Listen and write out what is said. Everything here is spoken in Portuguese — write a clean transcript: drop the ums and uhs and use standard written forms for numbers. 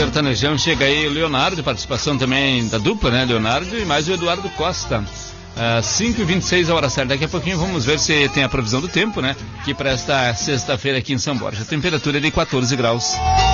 Sertanejão, chega aí o Leonardo, participação também da dupla, né? Leonardo e mais o Eduardo Costa. 5h26 a hora certa. Daqui a pouquinho vamos ver se tem a previsão do tempo, né? Que para esta sexta-feira aqui em São Borja. A temperatura é de 14 graus.